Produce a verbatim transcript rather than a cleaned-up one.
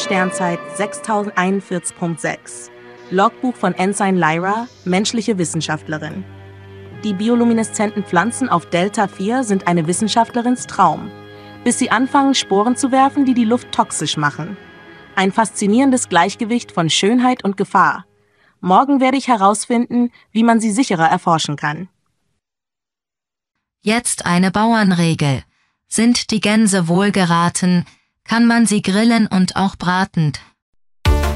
Sternzeit sechstausendeinundvierzig Punkt sechs. Logbuch von Ensign Lyra, menschliche Wissenschaftlerin. Die biolumineszenten Pflanzen auf Delta vier sind eine Wissenschaftlerins Traum, bis sie anfangen, Sporen zu werfen, die die Luft toxisch machen. Ein faszinierendes Gleichgewicht von Schönheit und Gefahr. Morgen werde ich herausfinden, wie man sie sicherer erforschen kann. Jetzt eine Bauernregel. Sind die Gänse wohlgeraten, kann man sie grillen und auch braten,